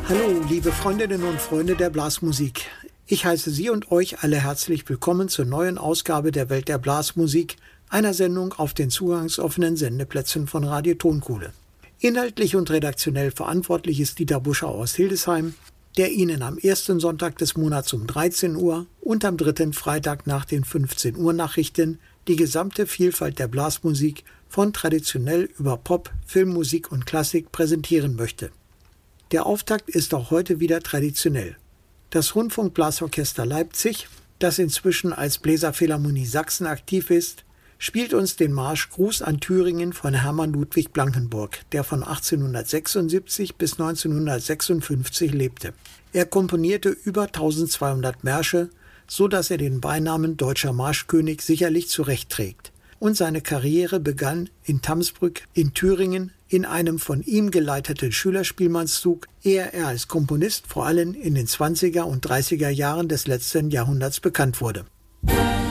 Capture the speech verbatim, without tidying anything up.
Hallo, liebe Freundinnen und Freunde der Blasmusik. Ich heiße Sie und euch alle herzlich willkommen zur neuen Ausgabe der Welt der Blasmusik, einer Sendung auf den zugangsoffenen Sendeplätzen von Radio Tonkuhle. Inhaltlich und redaktionell verantwortlich ist Dieter Buscher aus Hildesheim, der Ihnen am ersten Sonntag des Monats um dreizehn Uhr und am dritten Freitag nach den fünfzehn Uhr Nachrichten die gesamte Vielfalt der Blasmusik von traditionell über Pop, Filmmusik und Klassik präsentieren möchte. Der Auftakt ist auch heute wieder traditionell. Das Rundfunkblasorchester Leipzig, das inzwischen als Bläserphilharmonie Sachsen aktiv ist, spielt uns den Marsch Gruß an Thüringen von Hermann Ludwig Blankenburg, der von achtzehnhundertsechsundsiebzig bis neunzehnhundertsechsundfünfzig lebte. Er komponierte über eintausendzweihundert Märsche, so dass er den Beinamen Deutscher Marschkönig sicherlich zurechtträgt. Und seine Karriere begann in Tamsbrück in Thüringen in einem von ihm geleiteten Schülerspielmannszug, ehe er als Komponist vor allem in den zwanziger und dreißiger Jahren des letzten Jahrhunderts bekannt wurde.